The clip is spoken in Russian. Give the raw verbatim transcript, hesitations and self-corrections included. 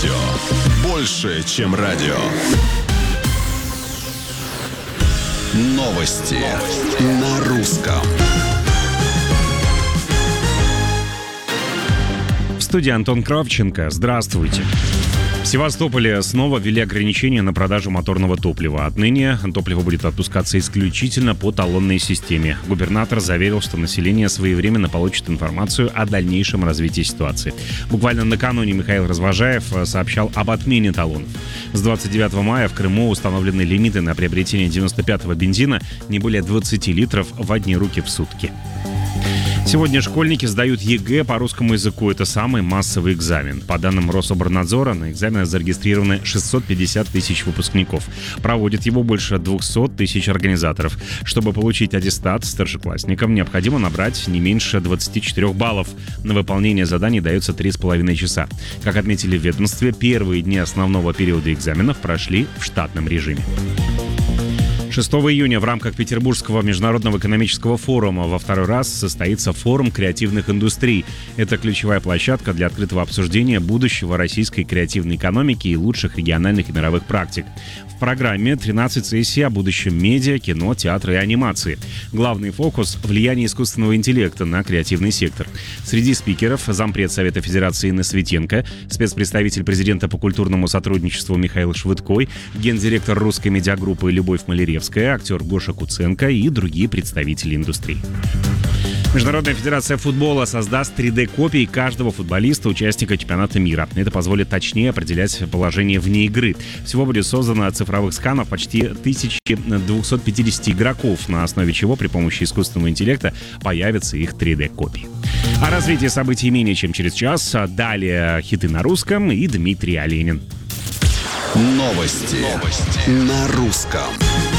Радио. Больше, чем радио. Новости, Новости. На русском. В студии Антон Кравченко. Здравствуйте. В Севастополе снова ввели ограничения на продажу моторного топлива. Отныне топливо будет отпускаться исключительно по талонной системе. Губернатор заверил, что население своевременно получит информацию о дальнейшем развитии ситуации. Буквально накануне Михаил Развожаев сообщал об отмене талонов. С двадцать девятого мая в Крыму установлены лимиты на приобретение девяносто пятого бензина не более двадцати литров в одни руки в сутки. Сегодня школьники сдают ЕГЭ по русскому языку. Это самый массовый экзамен. По данным Рособорнадзора, на экзамен зарегистрированы шестьсот пятьдесят тысяч выпускников. Проводит его больше двести тысяч организаторов. Чтобы получить аттестат, старшеклассникам необходимо набрать не меньше двадцати четырёх баллов. На выполнение заданий дается три с половиной часа. Как отметили в ведомстве, первые дни основного периода экзаменов прошли в штатном режиме. шестого июня в рамках Петербургского международного экономического форума во второй раз состоится форум креативных индустрий. Это ключевая площадка для открытого обсуждения будущего российской креативной экономики и лучших региональных и мировых практик. В программе тринадцать сессий о будущем медиа, кино, театра и анимации. Главный фокус – влияние искусственного интеллекта на креативный сектор. Среди спикеров – зампред Совета Федерации Инна Светенко, спецпредставитель президента по культурному сотрудничеству Михаил Швыдкой, гендиректор русской медиагруппы Любовь Маляревская, актер Гоша Куценко и другие представители индустрии. Международная федерация футбола создаст три дэ-копии каждого футболиста, участника чемпионата мира. Это позволит точнее определять положение вне игры. Всего будет создано цифровых сканов почти тысяча двести пятьдесят игроков, на основе чего при помощи искусственного интеллекта появятся их три дэ-копии. О развитии событий менее чем через час. Далее хиты на русском и Дмитрий Оленин. Новости, Новости. На русском.